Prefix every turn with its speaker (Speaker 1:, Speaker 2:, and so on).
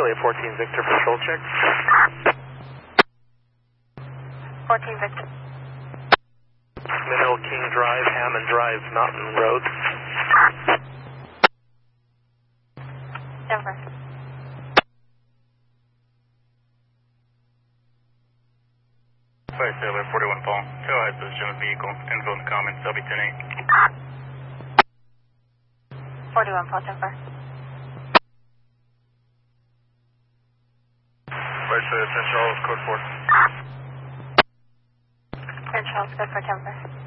Speaker 1: Charlie 14 Victor patrol check.
Speaker 2: 14 Victor.
Speaker 1: Mineral King Drive, Hammond Drive, Mountain Road.
Speaker 2: Denver.
Speaker 3: Flight Sailor 41 Paul. Tell ahead position of vehicle. Info in the comments. I'll be 10-8.
Speaker 2: 41 Paul, Denver.
Speaker 3: Flight Sailor 10 Charles, code 4.
Speaker 2: 10 Charles, good for Denver.